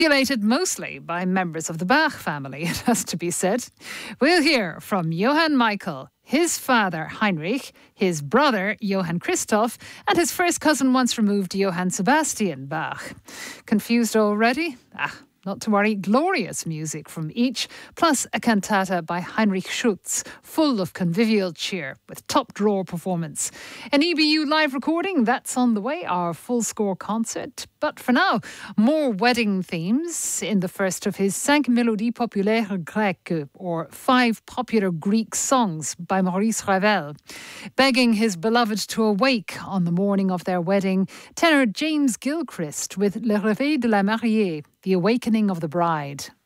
Populated mostly by members of the Bach family, it has to be said. We'll hear from Johann Michael, his father Heinrich, his brother Johann Christoph, and his first cousin once removed, Johann Sebastian Bach. Confused already? Not to worry, glorious music from each, plus a cantata by Heinrich Schütz, full of convivial cheer, with top-drawer performance. An EBU live recording, that's on the way, our full score concert. But for now, more wedding themes in the first of his Cinq Mélodies Populaires Grecques, or 5 popular Greek songs by Maurice Ravel. Begging his beloved to awake on the morning of their wedding, tenor James Gilchrist with Le Réveil de la Mariée, The Awakening of the Bride.